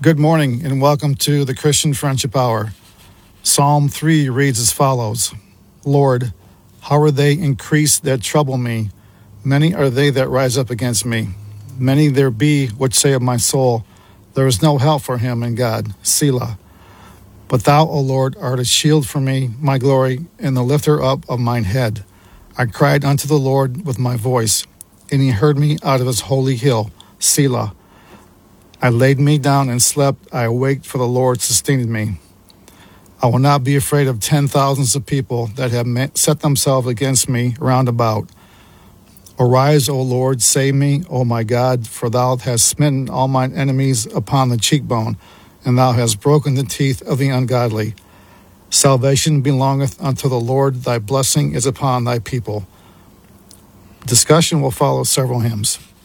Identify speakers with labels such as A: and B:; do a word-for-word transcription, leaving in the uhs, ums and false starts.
A: Good morning and welcome to the Christian Friendship Hour. Psalm three reads as follows: Lord, how are they increased that trouble me? Many are they that rise up against me. Many there be which say of my soul, there is no help for him in God. Selah. But thou, O Lord, art a shield for me, my glory, and the lifter up of mine head. I cried unto the Lord with my voice, and he heard me out of his holy hill. Selah. I laid me down and slept. I awaked, for the Lord sustained me. I will not be afraid of ten thousands of people that have set themselves against me round about. Arise, O Lord, save me, O my God, for thou hast smitten all mine enemies upon the cheekbone, and thou hast broken the teeth of the ungodly. Salvation belongeth unto the Lord, thy blessing is upon thy people. Discussion will follow several hymns.